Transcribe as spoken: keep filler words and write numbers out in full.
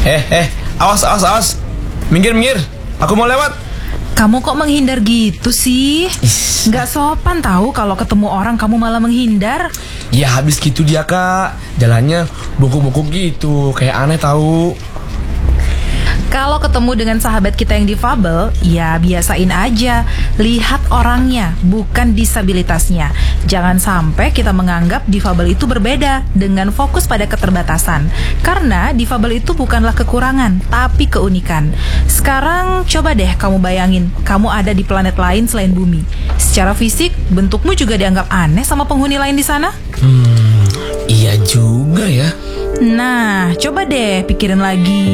Eh, eh, awas, awas, awas. Minggir, minggir. Aku mau lewat. Kamu kok menghindar gitu sih? Nggak sopan tahu kalau ketemu orang kamu malah menghindar. Ya habis gitu dia, Kak. Jalannya bungkuk-bungkuk gitu, kayak aneh tahu. Kalau ketemu dengan sahabat kita yang difabel, ya biasain aja. Lihat orangnya, bukan disabilitasnya. Jangan sampai kita menganggap difabel itu berbeda dengan fokus pada keterbatasan. Karena difabel itu bukanlah kekurangan, tapi keunikan. Sekarang coba deh kamu bayangin, kamu ada di planet lain selain bumi. Secara fisik, bentukmu juga dianggap aneh sama penghuni lain di sana. Hmm, iya juga ya. Nah, coba deh pikirin lagi.